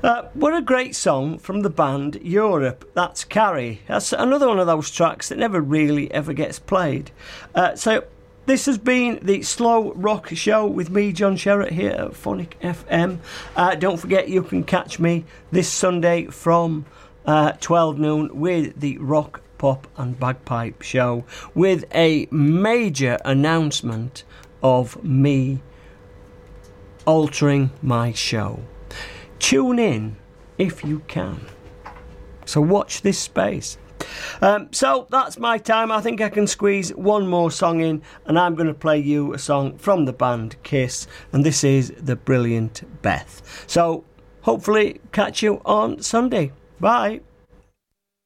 What a great song from the band Europe. That's Carrie. That's another one of those tracks that never really ever gets played. So this has been the Slow Rock Show with me, John Sherratt, here at Phonic FM. Don't forget you can catch me this Sunday from 12 noon with the Rock, Pop and Bagpipe Show, with a major announcement of me altering my show. Tune in if you can. So watch this space. So that's my time. I think I can squeeze one more song in, and I'm going to play you a song from the band Kiss, and this is The Brilliant Beth. So hopefully catch you on Sunday. Bye.